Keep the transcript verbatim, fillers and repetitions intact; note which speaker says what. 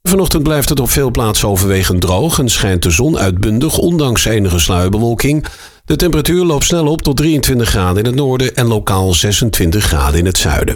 Speaker 1: Vanochtend blijft het op veel plaatsen overwegend droog en schijnt de zon uitbundig, ondanks enige sluierbewolking. De temperatuur loopt snel op tot drieëntwintig graden in het noorden en lokaal zesentwintig graden in het zuiden.